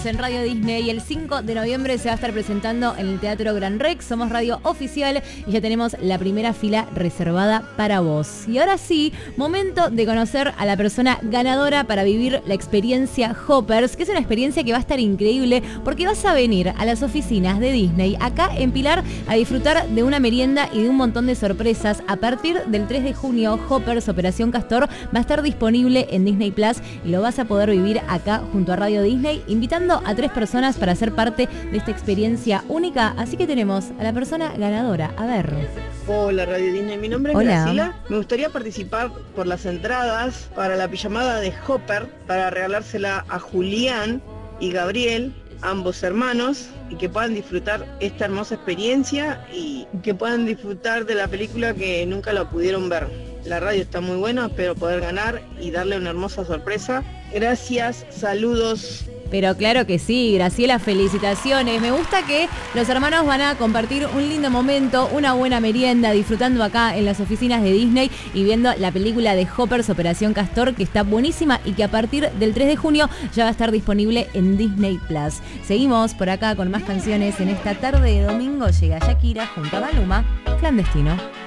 En Radio Disney, el 5 de noviembre se va a estar presentando en el Teatro Gran Rex. Somos radio oficial y ya tenemos la primera fila reservada para vos. Y ahora sí, momento de conocer a la persona ganadora para vivir la experiencia Hoppers, que es una experiencia que va a estar increíble porque vas a venir a las oficinas de Disney acá en Pilar a disfrutar de una merienda y de un montón de sorpresas. A partir del 3 de junio, Hoppers Operación Castor va a estar disponible en Disney Plus y lo vas a poder vivir acá junto a Radio Disney, invitando a 3 personas para ser parte de esta experiencia única. Así que tenemos a la persona ganadora. A ver. Hola Radio Disney, mi nombre es Graciela. Me gustaría participar por las entradas para la pijamada de Hopper para regalársela a Julián y Gabriel, ambos hermanos, y que puedan disfrutar esta hermosa experiencia y que puedan disfrutar de la película que nunca la pudieron ver. La radio está muy buena, espero poder ganar y darle una hermosa sorpresa. Gracias, saludos. Pero claro que sí, Graciela, felicitaciones. Me gusta que los hermanos van a compartir un lindo momento, una buena merienda, disfrutando acá en las oficinas de Disney y viendo la película de Hoppers Operación Castor, que está buenísima y que a partir del 3 de junio ya va a estar disponible en Disney Plus. Seguimos por acá con más canciones. En esta tarde de domingo llega Shakira junto a Maluma, Clandestino.